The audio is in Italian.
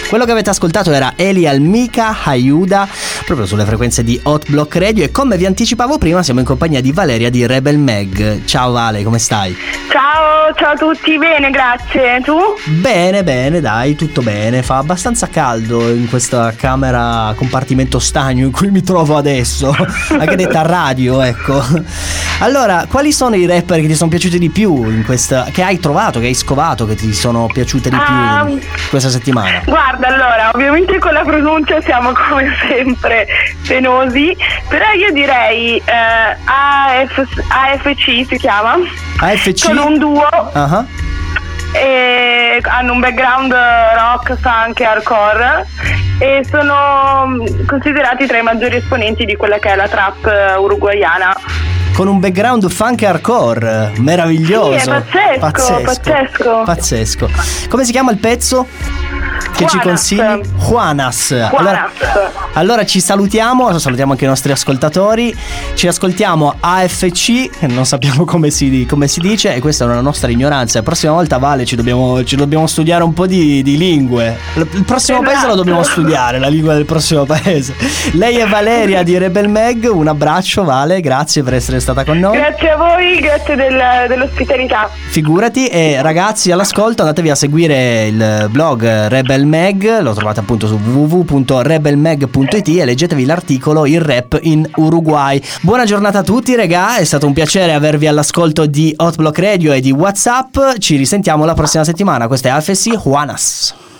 Quello che avete ascoltato era Eli Almica Ayuda, proprio sulle frequenze di Hot Block Radio, e come vi anticipavo prima siamo in compagnia di Valeria di Rebel Mag. Ciao Vale, come stai? Ciao a tutti, bene, grazie. Tu? Bene, dai, tutto bene. Fa abbastanza caldo in questa camera compartimento stagno in cui mi trovo adesso, anche detta radio, ecco. Allora, quali sono i rapper che ti sono piaciuti di più in questa, che hai trovato, che hai scovato, che ti sono piaciute di più questa settimana? Guarda, allora, ovviamente con la pronuncia siamo come sempre penosi, però io direi AFC si chiama. AFC? Sono un duo. Uh-huh. E hanno un background rock, funk e hardcore e sono considerati tra i maggiori esponenti di quella che è la trap uruguaiana. Con un background funk e hardcore meraviglioso. Sì, è pazzesco. Come si chiama il pezzo che Juanas. ci consigli? Juanas. Allora ci salutiamo anche i nostri ascoltatori. Ci ascoltiamo AFC, non sappiamo come si dice, e questa è una nostra ignoranza. La prossima volta, Vale, ci dobbiamo studiare un po' di lingue. Il prossimo paese lo dobbiamo studiare, la lingua del prossimo paese. Lei è Valeria di Rebel Mag. Un abbraccio, Vale, grazie per essere stata con noi. Grazie a voi, grazie dell'ospitalità. Figurati. E ragazzi all'ascolto, andatevi a seguire il blog Rebel Mag, lo trovate appunto su www.rebelmag.it e leggetevi l'articolo Il rap in Uruguay. Buona giornata a tutti, regà, è stato un piacere avervi all'ascolto di Hot Block Radio e di WhatsApp. Ci risentiamo la prossima settimana. Questa è AFC Juanas.